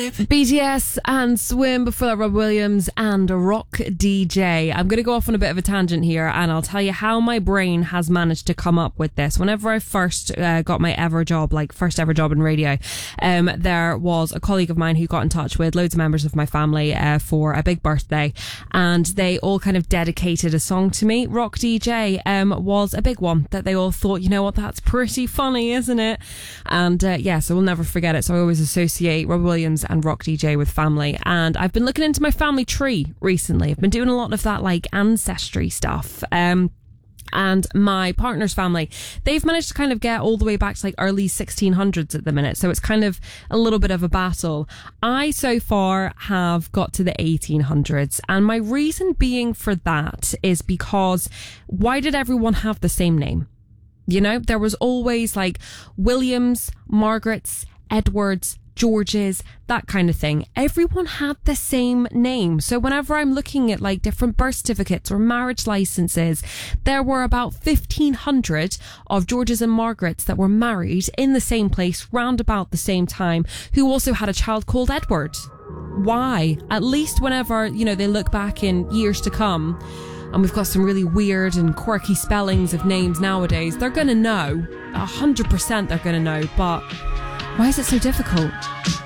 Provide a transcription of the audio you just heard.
BTS and Swim, before that Rob Williams and Rock DJ. I'm going to go off on a bit of a tangent here, and I'll tell you how my brain has managed to come up with this. Whenever I first got my first ever job in radio, there was a colleague of mine who got in touch with loads of members of my family for a big birthday, and they all kind of dedicated a song to me. Rock DJ was a big one that they all thought, you know what, that's pretty funny, isn't it? And so we'll never forget it. So I always associate Rob Williams and Rock DJ with family. And I've been looking into my family tree recently. I've been doing a lot of that like ancestry stuff. And my partner's family, they've managed to kind of get all the way back to like early 1600s at the minute. So it's kind of a little bit of a battle. I so far have got to the 1800s. And my reason being for that is because why did everyone have the same name? You know, there was always like Williams, Margarets, Edwards, Georges, that kind of thing. Everyone had the same name. So whenever I'm looking at like different birth certificates or marriage licenses, there were about 1,500 of Georges and Margarets that were married in the same place round about the same time, who also had a child called Edward. Why? At least whenever, you know, they look back in years to come, and we've got some really weird and quirky spellings of names nowadays, they're going to know. 100% they're going to know. But why is it so difficult?